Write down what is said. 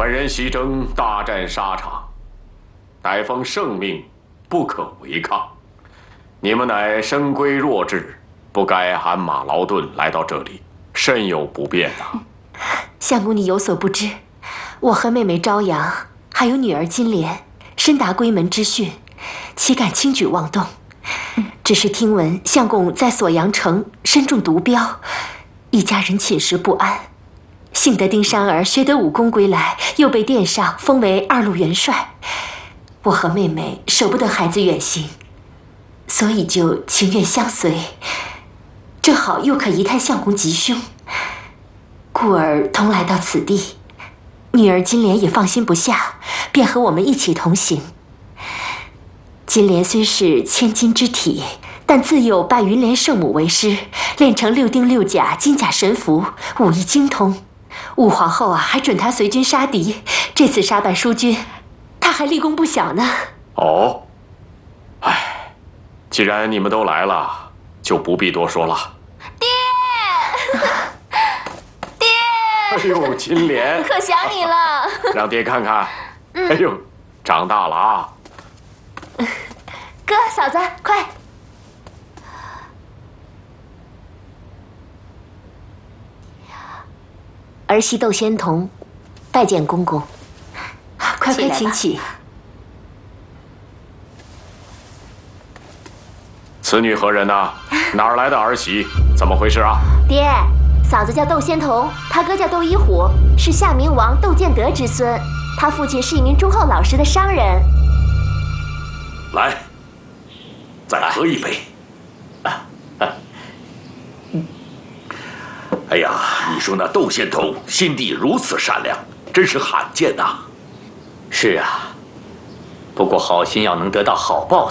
本人西征大战沙场，乃奉圣命，不可违抗。你们乃生规弱智，不该鞍马劳顿来到这里，甚有不便呐。 相公，你有所不知，我和妹妹朝阳，还有女儿金莲，深达闺门之训，岂敢轻举妄动？只是听闻相公在锁阳城身中毒镖，一家人寝食不安。幸得丁珊儿学得武功归来，又被殿上封为2路元帅。我和妹妹舍不得孩子远行，所以就情愿相随，正好又可一探相公吉凶，故而同来到此地。女儿金莲也放心不下，便和我们一起同行。金莲虽是千金之体，但自幼拜云莲圣母为师，练成6丁6甲金甲神符，武艺精通。武皇后还准她随军杀敌，这次杀败疏军，她还立功不小呢。 哦，哎，既然你们都来了，就不必多说了。 爹，爹！ 哎呦，金莲， 可想你了。 让爹看看。哎呦，长大了啊！ 哥，嫂子，快！ 儿媳窦仙童，拜见公公。快快请起。 此女何人呐？哪儿来的儿媳？怎么回事啊？ 爹，嫂子叫窦仙童，他哥叫窦一虎，是夏明王窦建德之孙。他父亲是一名忠厚老实的商人。 来，再喝一杯。哎呀，你说那窦仙童心地如此善良，真是罕见呐。 是啊，不过好心要能得到好报。